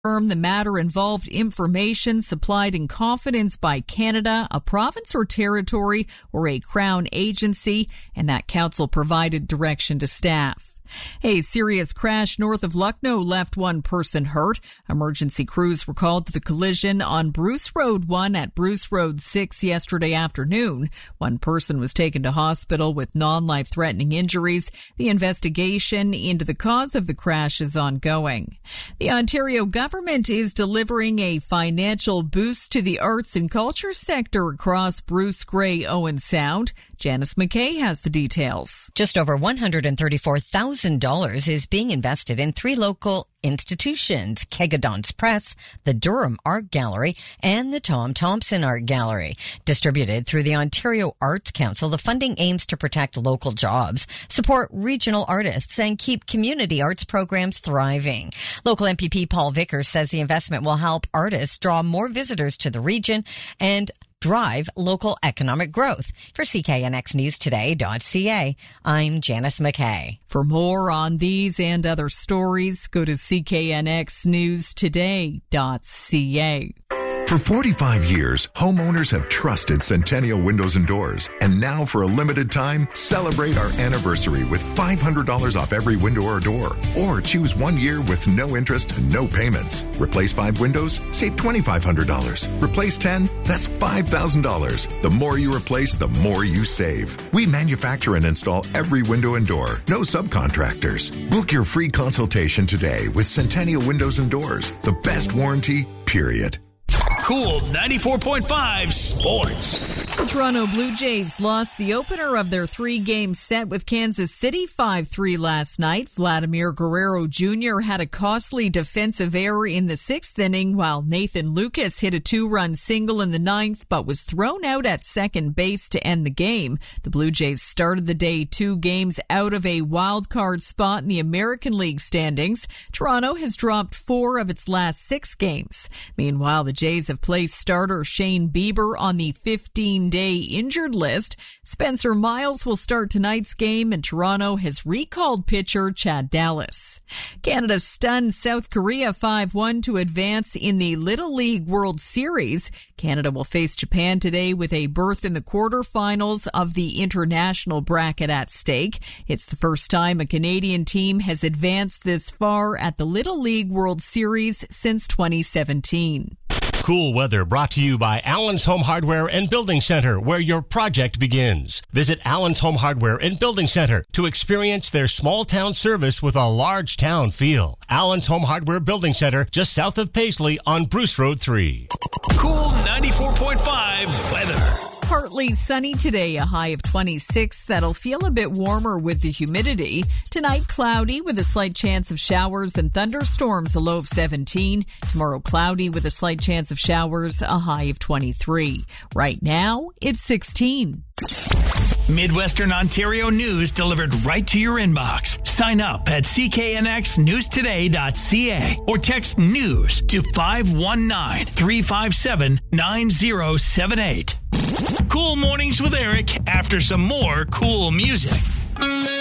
The matter involved information supplied in confidence by Canada, a province or territory, or a Crown agency, and that council provided direction to staff. A serious crash north of Lucknow left one person hurt. Emergency crews were called to the collision on Bruce Road 1 at Bruce Road 6 yesterday afternoon. One person was taken to hospital with non-life-threatening injuries. The investigation into the cause of the crash is ongoing. The Ontario government is delivering a financial boost to the arts and culture sector across Bruce Grey Owen Sound. Janice McKay has the details. Just over $134,000 is being invested in 3 local institutions, Kegadons Press, the Durham Art Gallery, and the Tom Thompson Art Gallery. Distributed through the Ontario Arts Council, the funding aims to protect local jobs, support regional artists, and keep community arts programs thriving. Local MPP Paul Vickers says the investment will help artists draw more visitors to the region and drive local economic growth. For CKNXNewsToday.ca, I'm Janice McKay. For more on these and other stories, go to CKNXNewsToday.ca. For 45 years, homeowners have trusted Centennial Windows and Doors. And now, for a limited time, celebrate our anniversary with $500 off every window or door. Or choose 1 year with no interest, no payments. Replace 5 windows, save $2,500. Replace 10, that's $5,000. The more you replace, the more you save. We manufacture and install every window and door. No subcontractors. Book your free consultation today with Centennial Windows and Doors. The best warranty, period. Cool 94.5 Sports. The Toronto Blue Jays lost the opener of their 3-game set with Kansas City 5-3 last night. Vladimir Guerrero Jr. had a costly defensive error in the 6th inning, while Nathan Lucas hit a 2-run single in the 9th, but was thrown out at second base to end the game. The Blue Jays started the day 2 games out of a wild card spot in the American League standings. Toronto has dropped 4 of its last 6 games. Meanwhile, the Jays have placed starter Shane Bieber on the 15-day injured list. Spencer Miles will start tonight's game, and Toronto has recalled pitcher Chad Dallas. Canada stunned South Korea 5-1 to advance in the Little League World Series. Canada will face Japan today with a berth in the quarterfinals of the international bracket at stake. It's the first time a Canadian team has advanced this far at the Little League World Series since 2017. Cool weather brought to you by Allen's Home Hardware and Building Center, where your project begins. Visit Allen's Home Hardware and Building Center to experience their small town service with a large town feel. Allen's Home Hardware Building Center, just south of Paisley on Bruce Road 3. Cool 94.5 weather. Partly sunny today, a high of 26. That'll feel a bit warmer with the humidity. Tonight, cloudy with a slight chance of showers and thunderstorms, a low of 17. Tomorrow, cloudy with a slight chance of showers, a high of 23. Right now, it's 16. Midwestern Ontario news delivered right to your inbox. Sign up at CKNXNewsToday.ca or text NEWS to 519-357-9078. Cool Mornings with Eric after some more cool music.